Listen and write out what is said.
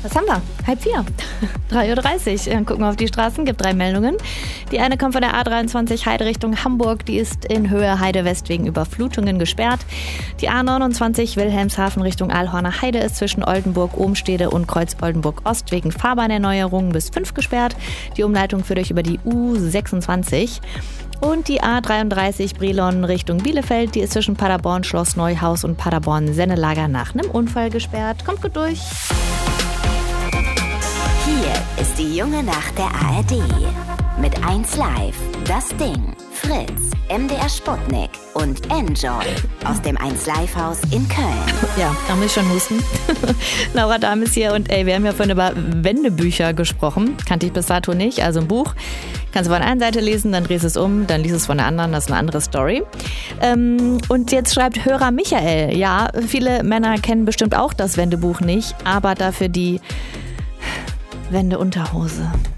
Was haben wir? 3:30 3:30 Uhr. Dann gucken wir auf die Straßen, gibt 3 Meldungen. Die eine kommt von der A23 Heide Richtung Hamburg. Die ist in Höhe Heide West wegen Überflutungen gesperrt. Die A29 Wilhelmshaven Richtung Alhorner Heide ist zwischen Oldenburg, Ohmstede und Kreuz Oldenburg Ost wegen Fahrbahnerneuerungen bis 5 gesperrt. Die Umleitung führt euch über die U26. Und die A33 Brilon Richtung Bielefeld, die ist zwischen Paderborn Schloss Neuhaus und Paderborn Sennelager nach einem Unfall gesperrt. Kommt gut durch. Hier ist die junge Nacht der ARD. Mit 1Live, Das Ding, Fritz, MDR Sputnik und Enjoy aus dem 1Live-Haus in Köln. Ja, da muss ich schon husten. Laura Dahm ist hier und wir haben ja vorhin über Wendebücher gesprochen. Kannte ich bis dato nicht. Also ein Buch kannst du von einer Seite lesen, dann drehst du es um, dann liest es von der anderen. Das ist eine andere Story. Und jetzt schreibt Hörer Michael. Ja, viele Männer kennen bestimmt auch das Wendebuch nicht, aber dafür die Wendeunterhose.